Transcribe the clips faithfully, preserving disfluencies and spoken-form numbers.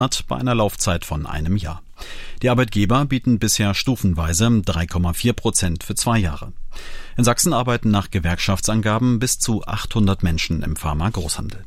bei einer Laufzeit von einem Jahr. Die Arbeitgeber bieten bisher stufenweise drei Komma vier Prozent für zwei Jahre. In Sachsen arbeiten nach Gewerkschaftsangaben bis zu achthundert Menschen im Pharma-Großhandel.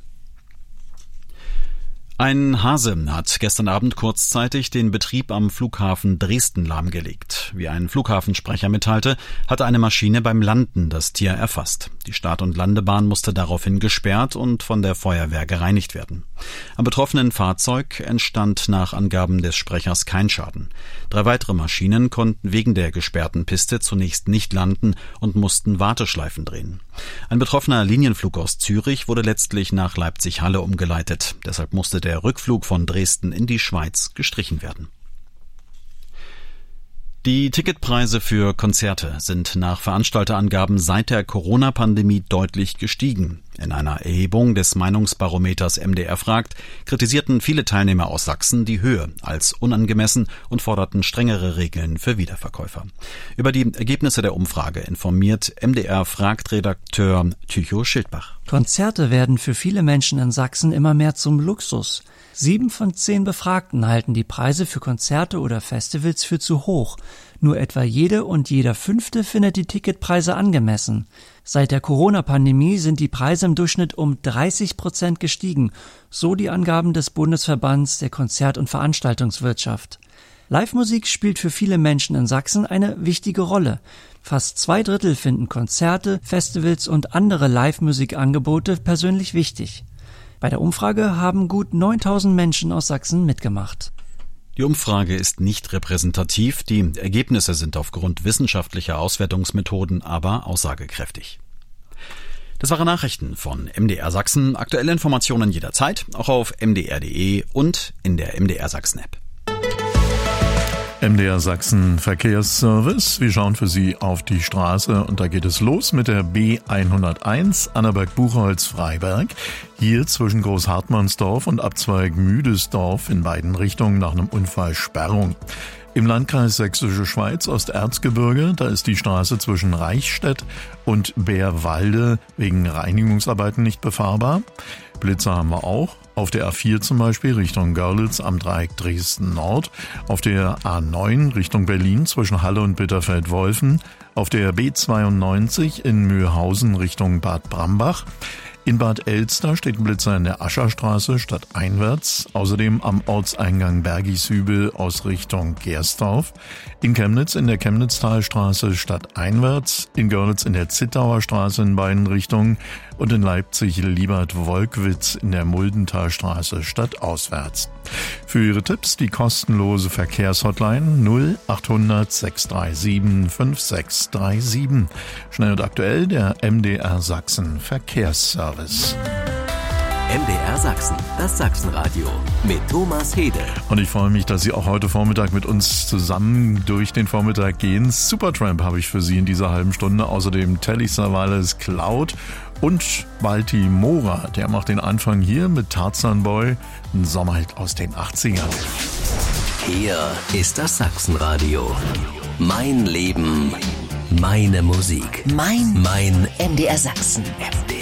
Ein Hase hat gestern Abend kurzzeitig den Betrieb am Flughafen Dresden lahmgelegt. Wie ein Flughafensprecher mitteilte, hatte eine Maschine beim Landen das Tier erfasst. Die Start- und Landebahn musste daraufhin gesperrt und von der Feuerwehr gereinigt werden. Am betroffenen Fahrzeug entstand nach Angaben des Sprechers kein Schaden. Drei weitere Maschinen konnten wegen der gesperrten Piste zunächst nicht landen und mussten Warteschleifen drehen. Ein betroffener Linienflug aus Zürich wurde letztlich nach Leipzig-Halle umgeleitet. Deshalb musste der Rückflug von Dresden in die Schweiz gestrichen werden. Die Ticketpreise für Konzerte sind nach Veranstalterangaben seit der Corona-Pandemie deutlich gestiegen. In einer Erhebung des Meinungsbarometers M D R fragt, kritisierten viele Teilnehmer aus Sachsen die Höhe als unangemessen und forderten strengere Regeln für Wiederverkäufer. Über die Ergebnisse der Umfrage informiert M D R-Fragt-Redakteur Tycho Schildbach. Konzerte werden für viele Menschen in Sachsen immer mehr zum Luxus. Sieben von zehn Befragten halten die Preise für Konzerte oder Festivals für zu hoch. Nur etwa jede und jeder Fünfte findet die Ticketpreise angemessen. Seit der Corona-Pandemie sind die Preise im Durchschnitt um dreißig Prozent gestiegen, so die Angaben des Bundesverbands der Konzert- und Veranstaltungswirtschaft. Live-Musik spielt für viele Menschen in Sachsen eine wichtige Rolle. Fast zwei Drittel finden Konzerte, Festivals und andere Live-Musikangebote persönlich wichtig. Bei der Umfrage haben gut neuntausend Menschen aus Sachsen mitgemacht. Die Umfrage ist nicht repräsentativ, die Ergebnisse sind aufgrund wissenschaftlicher Auswertungsmethoden aber aussagekräftig. Das waren Nachrichten von M D R Sachsen. Aktuelle Informationen jederzeit, auch auf m d r punkt d e und in der M D R Sachsen App. M D R Sachsen Verkehrsservice. Wir schauen für Sie auf die Straße und da geht es los mit der B hunderteins Annaberg-Buchholz-Freiberg. Hier zwischen Großhartmannsdorf und Abzweig Müdesdorf in beiden Richtungen nach einem Unfall Sperrung. Im Landkreis Sächsische Schweiz Osterzgebirge, da ist die Straße zwischen Reichstätt und Bärwalde wegen Reinigungsarbeiten nicht befahrbar. Blitzer haben wir auch. Auf der A vier zum Beispiel Richtung Görlitz am Dreieck Dresden Nord. Auf der A neun Richtung Berlin zwischen Halle und Bitterfeld-Wolfen. Auf der B zweiundneunzig in Mühlhausen Richtung Bad Brambach. In Bad Elster steht ein Blitzer in der Ascherstraße stadteinwärts. Außerdem am Ortseingang Bergishübel aus Richtung Gersdorf. In Chemnitz in der Chemnitztalstraße stadteinwärts. In Görlitz in der Zittauer Straße in beiden Richtungen. Und in Leipzig Liebert-Wolkwitz in der Muldentalstraße stadtauswärts. Für Ihre Tipps die kostenlose Verkehrshotline null achthundert sechshundertsiebenunddreißig fünfundsiebzig. Schnell und aktuell der M D R Sachsen Verkehrsservice. M D R Sachsen, das Sachsenradio mit Thomas Hede. Und ich freue mich, dass Sie auch heute Vormittag mit uns zusammen durch den Vormittag gehen. Supertramp habe ich für Sie in dieser halben Stunde. Außerdem Telly Savalas Cloud und Baltimora. Der macht den Anfang hier mit Tarzan Boy, ein Sommerhit aus den achtzigern. Hier ist das Sachsenradio. Mein Leben, meine Musik. Mein, mein M D R Sachsen. M D